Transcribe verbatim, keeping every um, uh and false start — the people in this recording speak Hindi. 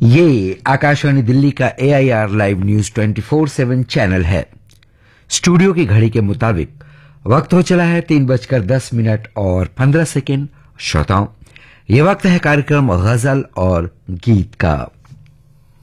ये आकाशवाणी दिल्ली का ए I R live news twenty four seven channel है। स्टूडियो की घड़ी के मुताबिक वक्त हो चला है तीन बजकर दस मिनट और पंद्रह सेकेंड। श्रोताओं, ये वक्त है कार्यक्रम गजल और गीत का।